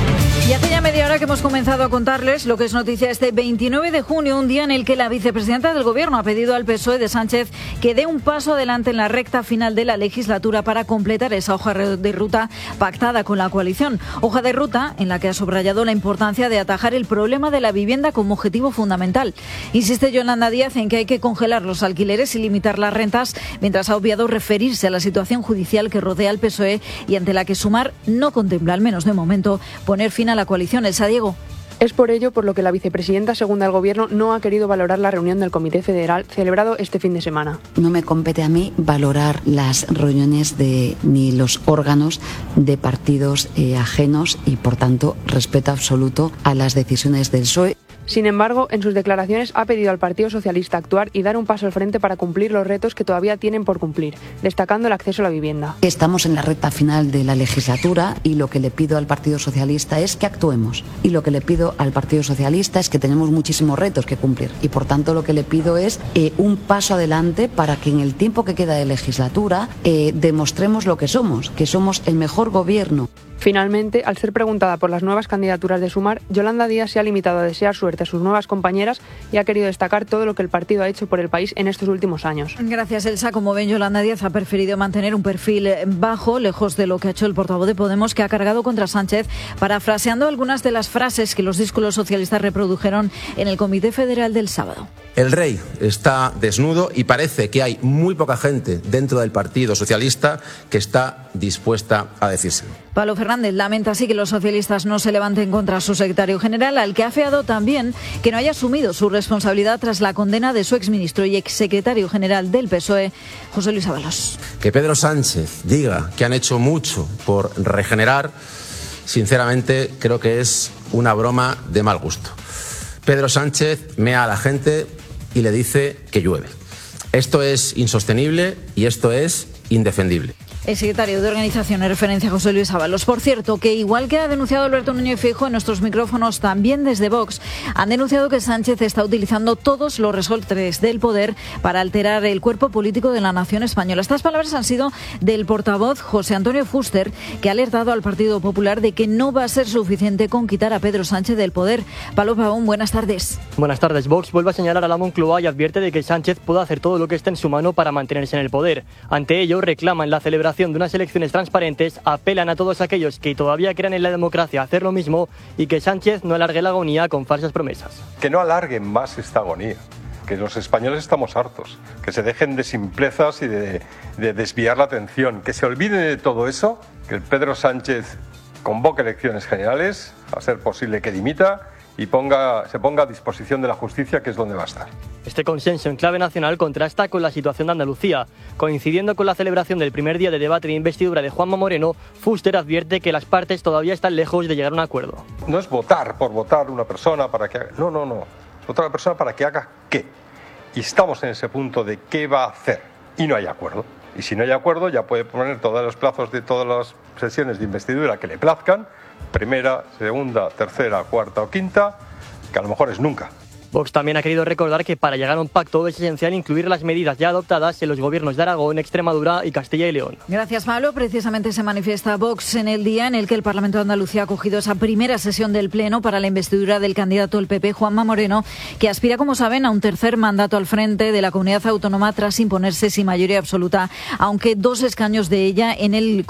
Y hace ya media hora que hemos comenzado a contarles lo que es noticia este 29 de junio, un día en el que la vicepresidenta del Gobierno ha pedido al PSOE de Sánchez que dé un paso adelante en la recta final de la legislatura para completar esa hoja de ruta pactada con la coalición. Hoja de ruta en la que ha subrayado la importancia de atajar el problema de la vivienda como objetivo fundamental. Insiste Yolanda Díaz en que hay que congelar los alquileres y limitar las rentas, mientras ha obviado referirse a la situación judicial que rodea al PSOE y ante la que Sumar no contempla, al menos de momento, poner fin a la coalición. Elsa Diego. Es por ello por lo que la vicepresidenta segunda del Gobierno no ha querido valorar la reunión del Comité Federal celebrado este fin de semana. No me compete a mí valorar las reuniones ni los órganos de partidos ajenos y, por tanto, respeto absoluto a las decisiones del PSOE. Sin embargo, en sus declaraciones ha pedido al Partido Socialista actuar y dar un paso al frente para cumplir los retos que todavía tienen por cumplir, destacando el acceso a la vivienda. Estamos en la recta final de la legislatura y lo que le pido al Partido Socialista es que actuemos. Y lo que le pido al Partido Socialista es que tenemos muchísimos retos que cumplir. Y por tanto lo que le pido es un paso adelante para que en el tiempo que queda de legislatura demostremos lo que somos el mejor gobierno. Finalmente, al ser preguntada por las nuevas candidaturas de Sumar, Yolanda Díaz se ha limitado a desear suerte a sus nuevas compañeras y ha querido destacar todo lo que el partido ha hecho por el país en estos últimos años. Gracias, Elsa. Como ven, Yolanda Díaz ha preferido mantener un perfil bajo, lejos de lo que ha hecho el portavoz de Podemos, que ha cargado contra Sánchez, parafraseando algunas de las frases que los díscolos socialistas reprodujeron en el Comité Federal del sábado. El rey está desnudo y parece que hay muy poca gente dentro del Partido Socialista que está dispuesta a decírselo. Pablo Fernández lamenta así que los socialistas no se levanten contra su secretario general, al que ha afeado también que no haya asumido su responsabilidad tras la condena de su exministro y exsecretario general del PSOE, José Luis Ábalos. Que Pedro Sánchez diga que han hecho mucho por regenerar, sinceramente creo que es una broma de mal gusto. Pedro Sánchez mea a la gente y le dice que llueve. Esto es insostenible y esto es indefendible. El secretario de Organización en referencia a José Luis Ábalos. Por cierto, que igual que ha denunciado Alberto Núñez Feijóo en nuestros micrófonos, también desde Vox han denunciado que Sánchez está utilizando todos los resortes del poder para alterar el cuerpo político de la nación española. Estas palabras han sido del portavoz José Antonio Fuster, que ha alertado al Partido Popular de que no va a ser suficiente con quitar a Pedro Sánchez del poder. Pablo Pavón, buenas tardes. Buenas tardes. Vox vuelve a señalar a la Moncloa y advierte de que Sánchez puede hacer todo lo que esté en su mano para mantenerse en el poder. Ante ello, reclaman la celebración de unas elecciones transparentes, apelan a todos aquellos que todavía crean en la democracia a hacer lo mismo y que Sánchez no alargue la agonía con falsas promesas. Que no alarguen más esta agonía, que los españoles estamos hartos, que se dejen de simplezas y de desviar la atención, que se olviden de todo eso, que el Pedro Sánchez convoque elecciones generales, a ser posible que dimita y se ponga a disposición de la justicia, que es donde va a estar. Este consenso en clave nacional contrasta con la situación de Andalucía. Coincidiendo con la celebración del primer día de debate de investidura de Juanma Moreno, Fuster advierte que las partes todavía están lejos de llegar a un acuerdo. No es votar por votar una persona para que haga... No. Votar a una persona para que haga qué. Y estamos en ese punto de qué va a hacer. Y no hay acuerdo. Y si no hay acuerdo, ya puede poner todos los plazos de todas las sesiones de investidura que le plazcan, primera, segunda, tercera, cuarta o quinta, que a lo mejor es nunca. Vox también ha querido recordar que para llegar a un pacto es esencial incluir las medidas ya adoptadas en los gobiernos de Aragón, Extremadura y Castilla y León. Gracias, Pablo. Precisamente se manifiesta Vox en el día en el que el Parlamento de Andalucía ha acogido esa primera sesión del Pleno para la investidura del candidato del PP, Juanma Moreno, que aspira, como saben, a un tercer mandato al frente de la comunidad autónoma tras imponerse sin mayoría absoluta, aunque 2 escaños de ella en los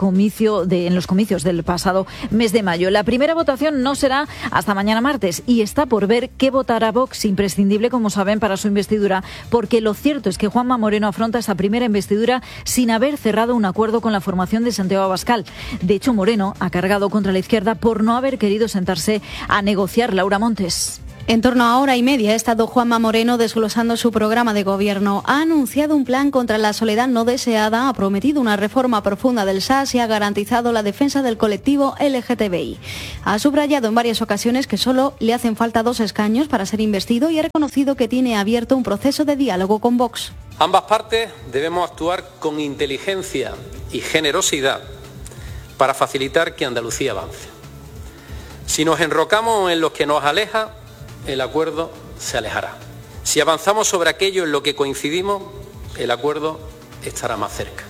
comicios del pasado mes de mayo. La primera votación no será hasta mañana martes y está por ver qué votará Vox, imprescindible, como saben, para su investidura, porque lo cierto es que Juanma Moreno afronta esta primera investidura sin haber cerrado un acuerdo con la formación de Santiago Abascal. De hecho, Moreno ha cargado contra la izquierda por no haber querido sentarse a negociar. Laura Montes. En torno a hora y media ha estado Juanma Moreno desglosando su programa de gobierno. Ha anunciado un plan contra la soledad no deseada, ha prometido una reforma profunda del SAS y ha garantizado la defensa del colectivo LGTBI. Ha subrayado en varias ocasiones que solo le hacen falta 2 escaños para ser investido y ha reconocido que tiene abierto un proceso de diálogo con Vox. Ambas partes debemos actuar con inteligencia y generosidad para facilitar que Andalucía avance. Si nos enrocamos en lo que nos aleja, el acuerdo se alejará. Si avanzamos sobre aquello en lo que coincidimos, el acuerdo estará más cerca.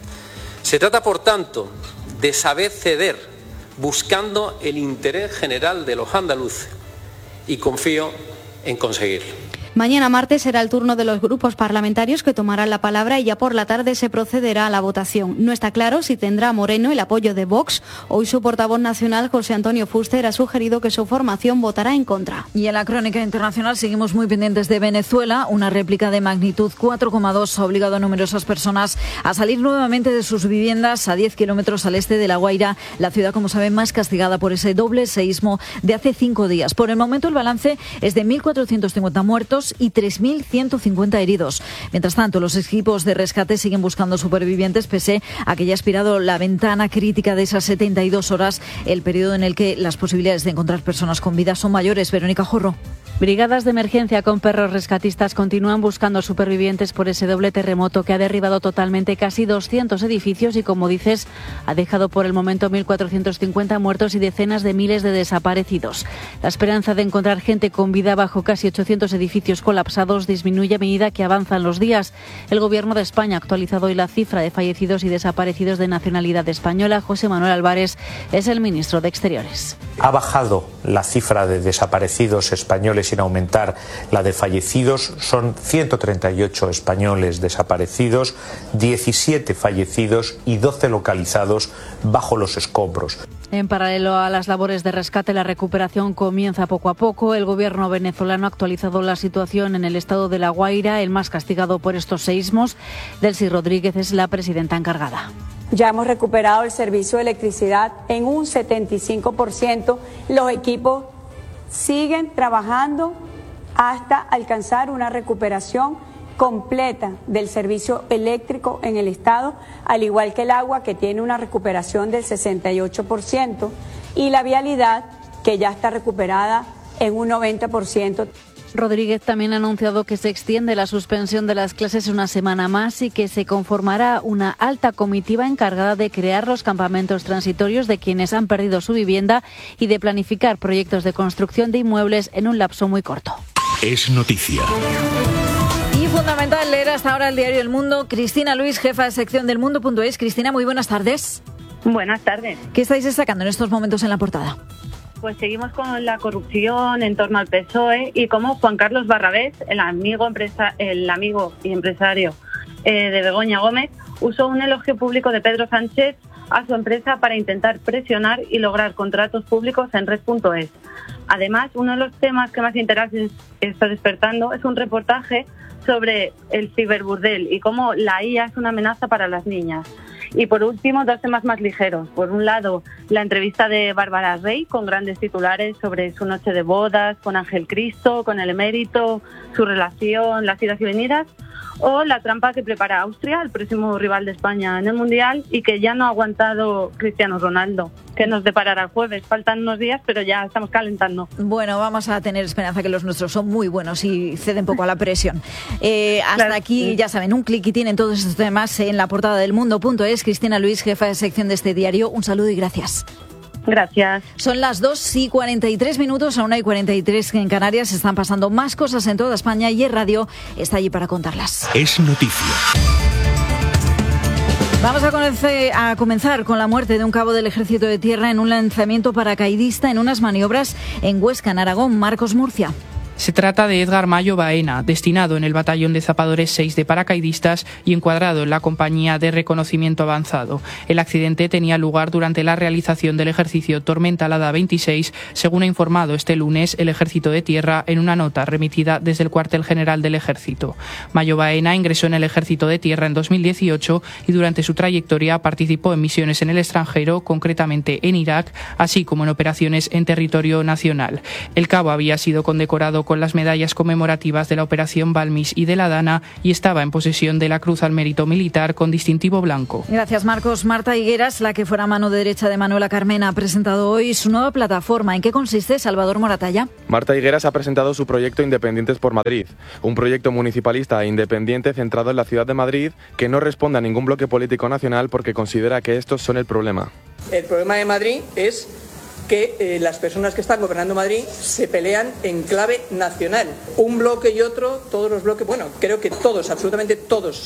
Se trata, por tanto, de saber ceder, buscando el interés general de los andaluces, y confío en conseguirlo. Mañana martes será el turno de los grupos parlamentarios que tomarán la palabra y ya por la tarde se procederá a la votación. No está claro si tendrá Moreno el apoyo de Vox. Hoy su portavoz nacional, José Antonio Fuster, ha sugerido que su formación votará en contra. Y en la crónica internacional seguimos muy pendientes de Venezuela. Una réplica de magnitud 4,2 ha obligado a numerosas personas a salir nuevamente de sus viviendas a 10 kilómetros al este de La Guaira, la ciudad, como saben, más castigada por ese doble seísmo de hace 5 días. Por el momento el balance es de 1.450 muertos y 3.150 heridos. Mientras tanto, los equipos de rescate siguen buscando supervivientes pese a que ya ha expirado la ventana crítica de esas 72 horas, el periodo en el que las posibilidades de encontrar personas con vida son mayores. Verónica Jorro. Brigadas de emergencia con perros rescatistas continúan buscando supervivientes por ese doble terremoto que ha derribado totalmente casi 200 edificios y, como dices, ha dejado por el momento 1.450 muertos y decenas de miles de desaparecidos. La esperanza de encontrar gente con vida bajo casi 800 edificios colapsados disminuye a medida que avanzan los días. El Gobierno de España ha actualizado hoy la cifra de fallecidos y desaparecidos de nacionalidad española. José Manuel Álvarez es el ministro de Exteriores. Ha bajado la cifra de desaparecidos españoles sin aumentar la de fallecidos. Son 138 españoles desaparecidos, 17 fallecidos y 12 localizados bajo los escombros. En paralelo a las labores de rescate, la recuperación comienza poco a poco. El gobierno venezolano ha actualizado la situación en el estado de La Guaira, el más castigado por estos seísmos. Delcy Rodríguez es la presidenta encargada. Ya hemos recuperado el servicio de electricidad en un 75%. Los equipos siguen trabajando hasta alcanzar una recuperación completa del servicio eléctrico en el estado, al igual que el agua, que tiene una recuperación del 68%, y la vialidad, que ya está recuperada en un 90%. Rodríguez también ha anunciado que se extiende la suspensión de las clases una semana más y que se conformará una alta comitiva encargada de crear los campamentos transitorios de quienes han perdido su vivienda y de planificar proyectos de construcción de inmuebles en un lapso muy corto. Es noticia. Y fundamental leer hasta ahora el diario El Mundo. Cristina Luis, jefa de sección del Mundo.es. Cristina, muy buenas tardes. Buenas tardes. ¿Qué estáis destacando en estos momentos en la portada? Pues seguimos con la corrupción en torno al PSOE y cómo Juan Carlos Barrabés, el amigo y empresario de Begoña Gómez, usó un elogio público de Pedro Sánchez a su empresa para intentar presionar y lograr contratos públicos en Red.es. Además, uno de los temas que más interés está despertando es un reportaje sobre el ciberburdel y cómo la IA es una amenaza para las niñas. Y por último, 2 temas más ligeros. Por un lado, la entrevista de Bárbara Rey con grandes titulares sobre su noche de bodas con Ángel Cristo, con el emérito, su relación, las idas y venidas. O la trampa que prepara Austria, el próximo rival de España en el Mundial, y que ya no ha aguantado Cristiano Ronaldo, que nos deparará el jueves. Faltan unos días, pero ya estamos calentando. Bueno, vamos a tener esperanza, que los nuestros son muy buenos y ceden poco a la presión. Hasta aquí, ya saben, un clic y tienen todos estos temas en la portada del Mundo.es. Cristina Luis, jefa de sección de este diario, un saludo y gracias. Gracias. Son las 2:43, a 1:43 en Canarias. Están pasando más cosas en toda España y el radio está allí para contarlas. Es noticia. Vamos a comenzar con la muerte de un cabo del Ejército de Tierra en un lanzamiento paracaidista en unas maniobras en Huesca, en Aragón. Marcos Murcia. Se trata de Edgar Mayo Baena, destinado en el Batallón de Zapadores 6 de paracaidistas y encuadrado en la Compañía de Reconocimiento Avanzado. El accidente tenía lugar durante la realización del ejercicio Tormenta Alada 26, según ha informado este lunes el Ejército de Tierra en una nota remitida desde el Cuartel General del Ejército. Mayo Baena ingresó en el Ejército de Tierra en 2018 y durante su trayectoria participó en misiones en el extranjero, concretamente en Irak, así como en operaciones en territorio nacional. El cabo había sido condecorado con las medallas conmemorativas de la Operación Balmis y de la Dana y estaba en posesión de la Cruz al Mérito Militar con distintivo blanco. Gracias, Marcos. Marta Higueras, la que fuera mano derecha de Manuela Carmena, ha presentado hoy su nueva plataforma. ¿En qué consiste, Salvador Moratalla? Marta Higueras ha presentado su proyecto Independientes por Madrid, un proyecto municipalista e independiente centrado en la ciudad de Madrid que no responde a ningún bloque político nacional porque considera que estos son el problema. El problema de Madrid es que las personas que están gobernando Madrid se pelean en clave nacional. Un bloque y otro, todos los bloques, bueno, creo que todos, absolutamente todos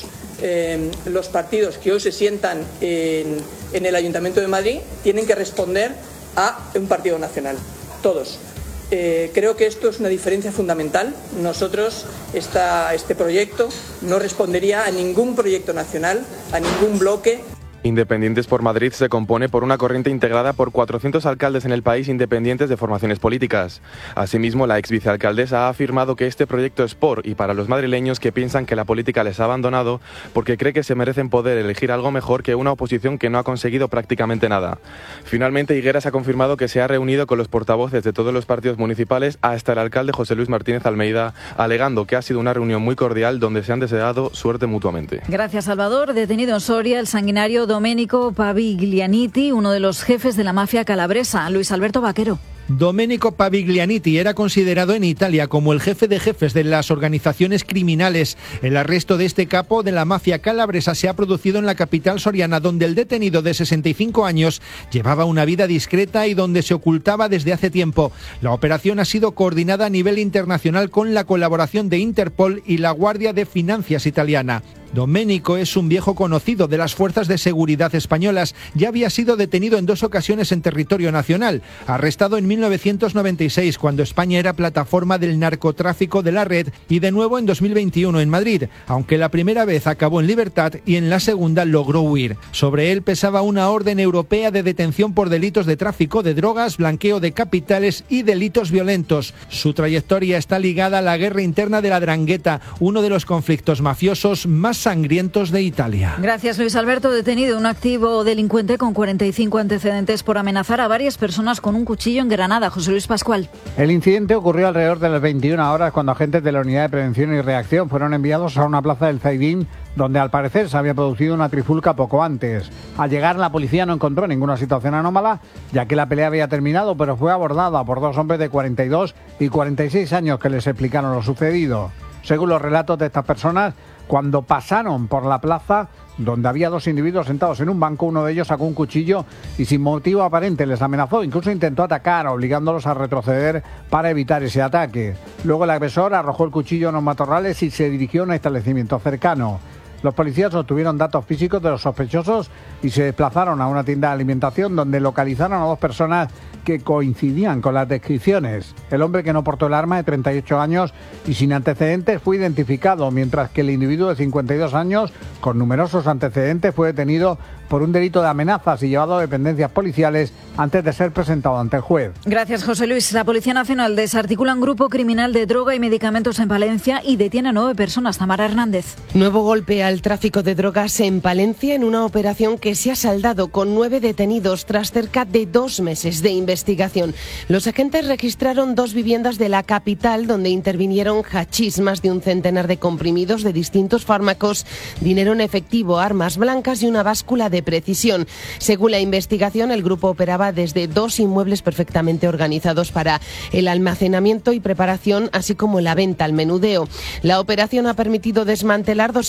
los partidos que hoy se sientan en el Ayuntamiento de Madrid tienen que responder a un partido nacional. Todos. Creo que esto es una diferencia fundamental. Nosotros, este proyecto no respondería a ningún proyecto nacional, a ningún bloque. Independientes por Madrid se compone por una corriente integrada por 400 alcaldes en el país independientes de formaciones políticas. Asimismo, la ex vicealcaldesa ha afirmado que este proyecto es por y para los madrileños que piensan que la política les ha abandonado porque cree que se merecen poder elegir algo mejor que una oposición que no ha conseguido prácticamente nada. Finalmente, Higueras ha confirmado que se ha reunido con los portavoces de todos los partidos municipales hasta el alcalde José Luis Martínez Almeida, alegando que ha sido una reunión muy cordial donde se han deseado suerte mutuamente. Gracias, Salvador. Detenido en Soria el sanguinario Domenico Paviglianiti, uno de los jefes de la mafia calabresa. Luis Alberto Vaquero. Domenico Paviglianiti era considerado en Italia como el jefe de jefes de las organizaciones criminales. El arresto de este capo de la mafia calabresa se ha producido en la capital soriana, donde el detenido de 65 años llevaba una vida discreta y donde se ocultaba desde hace tiempo. La operación ha sido coordinada a nivel internacional con la colaboración de Interpol y la Guardia de Finanzas italiana. Domenico es un viejo conocido de las fuerzas de seguridad españolas. Ya había sido detenido en 2 ocasiones en territorio nacional, arrestado en 1996 cuando España era plataforma del narcotráfico de la red y de nuevo en 2021 en Madrid, aunque la primera vez acabó en libertad y en la segunda logró huir. Sobre él pesaba una orden europea de detención por delitos de tráfico de drogas, blanqueo de capitales y delitos violentos. Su trayectoria está ligada a la guerra interna de la 'Ndrangheta, uno de los conflictos mafiosos más sangrientos de Italia. Gracias, Luis Alberto. Detenido un activo delincuente con 45 antecedentes por amenazar a varias personas con un cuchillo en Granada. José Luis Pascual. El incidente ocurrió alrededor de las 21 horas cuando agentes de la Unidad de Prevención y Reacción fueron enviados a una plaza del Zaidín donde al parecer se había producido una trifulca poco antes. Al llegar la policía no encontró ninguna situación anómala, ya que la pelea había terminado, pero fue abordada por 2 hombres de 42 y 46 años que les explicaron lo sucedido. Según los relatos de estas personas, cuando pasaron por la plaza, donde había 2 individuos sentados en un banco, uno de ellos sacó un cuchillo y sin motivo aparente les amenazó, incluso intentó atacar, obligándolos a retroceder para evitar ese ataque. Luego el agresor arrojó el cuchillo en los matorrales y se dirigió a un establecimiento cercano. Los policías obtuvieron datos físicos de los sospechosos y se desplazaron a una tienda de alimentación donde localizaron a 2 personas que coincidían con las descripciones. El hombre que no portó el arma, de 38 años y sin antecedentes, fue identificado, mientras que el individuo de 52 años, con numerosos antecedentes, fue detenido por un delito de amenazas y llevado a dependencias policiales antes de ser presentado ante el juez. Gracias, José Luis. La Policía Nacional desarticula un grupo criminal de droga y medicamentos en Palencia y detiene a 9 personas. Tamara Hernández. Nuevo golpe al tráfico de drogas en Palencia en una operación que se ha saldado con 9 detenidos tras cerca de 2 meses de investigación. Los agentes registraron 2 viviendas de la capital donde intervinieron hachís, más de un centenar de comprimidos de distintos fármacos, dinero en efectivo, armas blancas y una báscula de precisión. Según la investigación, el grupo operaba desde 2 inmuebles perfectamente organizados para el almacenamiento y preparación, así como la venta al menudeo. La operación ha permitido desmantelar 2 importantes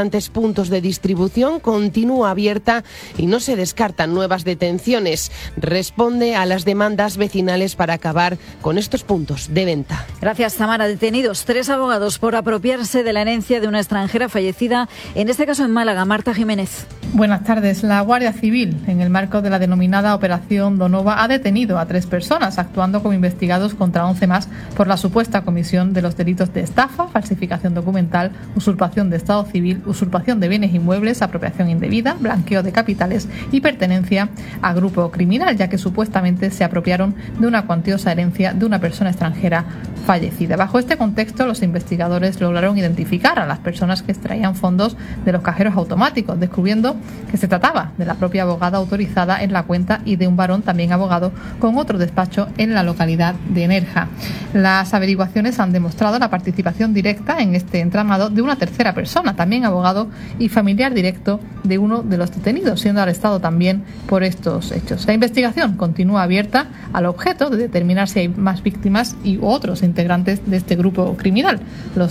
importantes puntos de distribución continúa abierta y no se descartan nuevas detenciones. Responde a las demandas vecinales para acabar con estos puntos de venta. Gracias, Tamara. Detenidos 3 abogados por apropiarse de la herencia de una extranjera fallecida, en este caso en Málaga. Marta Jiménez. Buenas tardes. La Guardia Civil, en el marco de la denominada Operación Donova, ha detenido a 3 personas, actuando como investigados contra 11 más por la supuesta comisión de los delitos de estafa, falsificación documental, usurpación de estado civil, usurpación de bienes inmuebles, apropiación indebida, blanqueo de capitales y pertenencia a grupo criminal, ya que supuestamente se apropiaron de una cuantiosa herencia de una persona extranjera fallecida. Bajo este contexto, los investigadores lograron identificar a las personas que extraían fondos de los cajeros automáticos, descubriendo que se trataba de la propia abogada autorizada en la cuenta y de un varón también abogado con otro despacho en la localidad de Nerja. Las averiguaciones han demostrado la participación directa en este entramado de una tercera persona, también abogado y familiar directo de uno de los detenidos, siendo arrestado también por estos hechos. La investigación continúa abierta al objeto de determinar si hay más víctimas y otros integrantes de este grupo criminal. Los